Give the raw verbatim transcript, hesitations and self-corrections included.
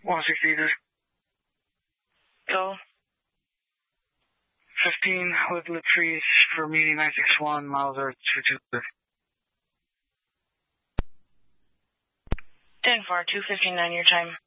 one sixty either. Go. fifteen with Latrice for meeting nine six one, miles are two two three. ten four, two fifty-nine your time.